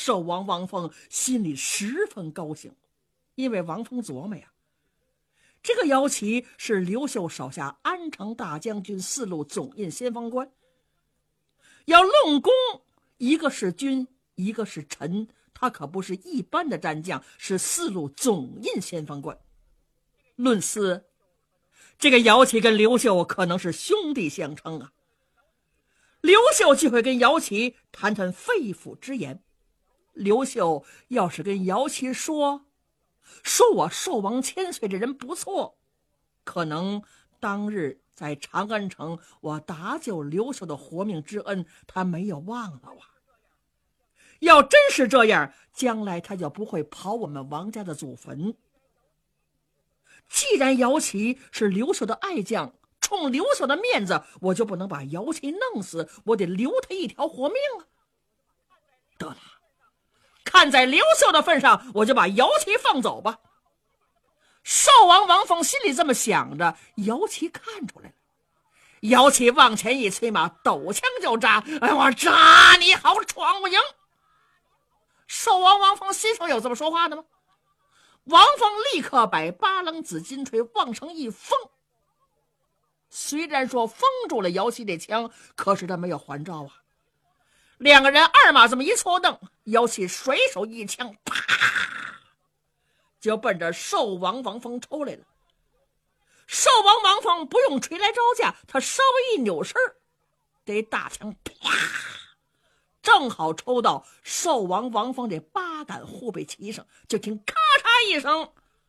寿王王凤心里十分高兴，因为王凤琢磨呀，这个姚齐是刘秀手下安城大将军4路总印先锋官，要论功，一个是君，一个是臣，他可不是一般的战将，是4路总印先锋官。论私，这个姚齐跟刘秀可能是兄弟相称啊。刘秀就会跟姚齐谈谈肺腑之言。刘秀要是跟姚齐说我寿王千岁这人不错，可能当日在长安城我搭救刘秀的活命之恩他没有忘了啊。要真是这样，将来他就不会跑我们王家的祖坟。既然姚齐是刘秀的爱将，冲刘秀的面子，我就不能把姚齐弄死，我得留他一条活命啊。得了，看在刘秀的份上，我就把姚齐放走吧。寿王王凤心里这么想着，姚齐看出来了。姚齐往前一催马，抖枪就扎。哎，我扎你好闯不赢。寿王王凤心上有这么说话的吗？王凤立刻把8棱紫金锤往上一封，虽然说封住了姚齐这枪，可是他没有还招啊。两个人二马这么一错蹬，姚齐甩手一枪，啪，就奔着寿王王凤抽来了。寿王王凤不用锤来招架，他稍微一扭身，这大枪啪，正好抽到寿王王凤这8杆护背旗上，就听咔嚓一声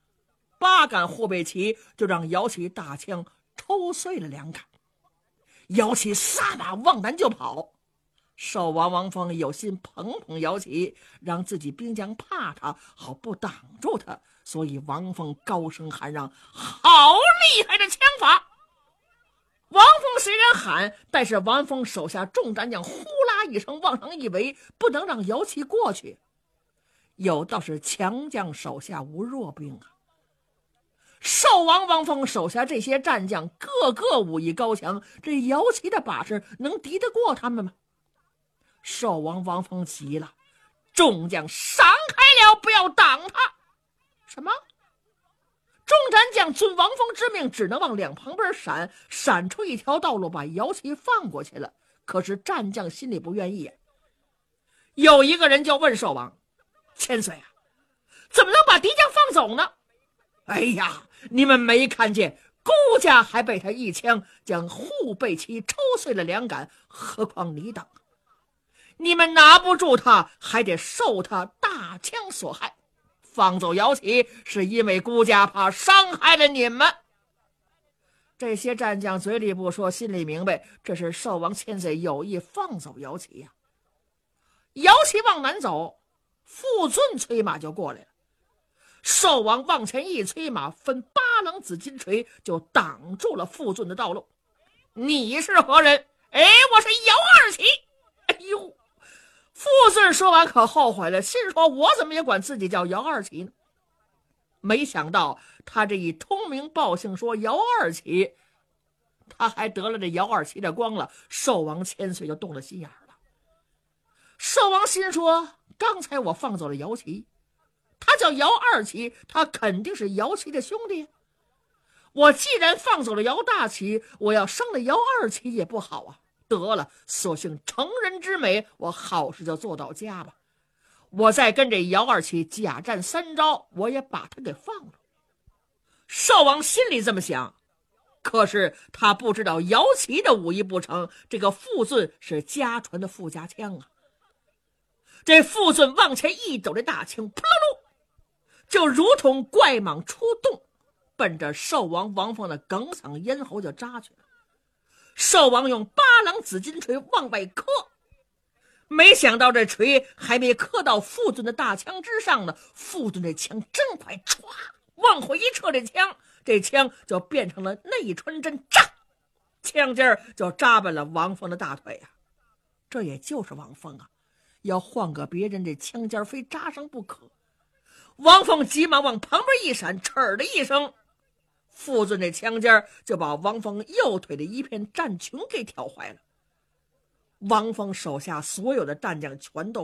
，8杆护背旗就让姚齐大枪抽碎了2杆。姚齐撒马往南就跑。寿王王凤有心捧捧姚齐，让自己兵将怕他，好不挡住他，所以王凤高声喊让：好厉害的枪法！王凤虽然喊，但是王凤手下众战将呼啦一声往上一围，不能让姚齐过去。有道是强将手下无弱兵啊。寿王王凤手下这些战将个个武艺高强，这姚齐的把式能敌得过他们吗？寿王王凤急了，众将闪开了，不要挡他。什么？众战将遵王凤之命，只能往两旁边闪，闪出一条道路，把姚齐放过去了。可是战将心里不愿意。有一个人就问寿王：千岁啊，怎么能把敌将放走呢？哎呀，你们没看见孤家还被他一枪将护背旗抽碎了2杆，何况你等？你们拿不住他，还得受他大枪所害。放走姚齐是因为孤家怕伤害了你们。这些战将嘴里不说，心里明白，这是寿王千岁有意放走姚齐呀。姚齐往南走，傅尊催马就过来了。寿王往前一催马，分8棱紫金锤就挡住了傅尊的道路。你是何人？哎，我是姚二齐。哎呦，傅尊说完可后悔了，心说我怎么也管自己叫姚二齐呢？没想到他这一通名报姓说姚二齐，他还得了这姚二齐的光了。寿王千岁就动了心眼了。寿王心说，刚才我放走了姚齐，他叫姚二齐，他肯定是姚齐的兄弟。我既然放走了姚大齐，我要伤了姚二齐也不好啊。得了，索性成人之美，我好事就做到家吧。我再跟这姚二齐假战3招，我也把他给放了。寿王心里这么想，可是他不知道姚齐的武艺不成，这个傅尊是家传的傅家枪啊。这傅尊往前一抖，这大枪扑噜噜，就如同怪蟒出洞，奔着寿王王凤的哽嗓咽喉就扎去了。寿王用8棱紫金锤往外磕，没想到这锤还没磕到傅尊的大枪之上呢，傅尊这枪真快，歘，往回一撤，这枪就变成了内穿针，扎，枪尖就扎奔了王凤的大腿啊。这也就是王凤啊，要换个别人，这枪尖非扎上不可。王凤急忙往旁边一闪，嗤的一声，傅尊这枪尖就把王凤右腿的一片战裙给挑坏了。王凤手下所有的战将全都